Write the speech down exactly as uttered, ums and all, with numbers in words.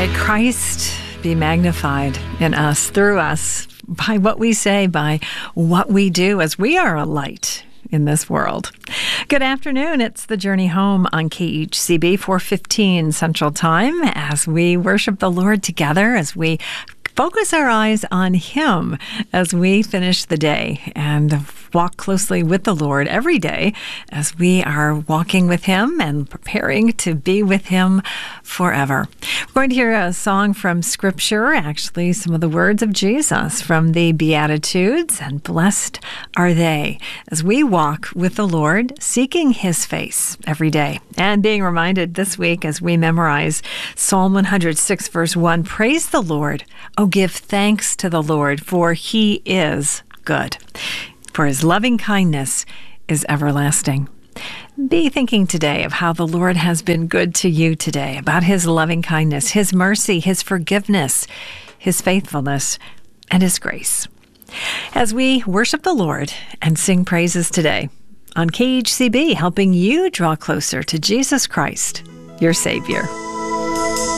May Christ be magnified in us, through us, by what we say, by what we do, as we are a light in this world. Good afternoon. It's The Journey Home on K H C B, four fifteen Central Time, as we worship the Lord together, as we focus our eyes on Him as we finish the day and walk closely with the Lord every day as we are walking with Him and preparing to be with Him forever. We're going to hear a song from Scripture, actually some of the words of Jesus from the Beatitudes, and blessed are they as we walk with the Lord, seeking His face every day. And being reminded this week as we memorize Psalm one hundred six, verse one, praise the Lord. Oh, give thanks to the Lord, for He is good, for His loving kindness is everlasting. Be thinking today of how the Lord has been good to you today, about His loving kindness, His mercy, His forgiveness, His faithfulness, and His grace. As we worship the Lord and sing praises today on K H C B, helping you draw closer to Jesus Christ, your Savior.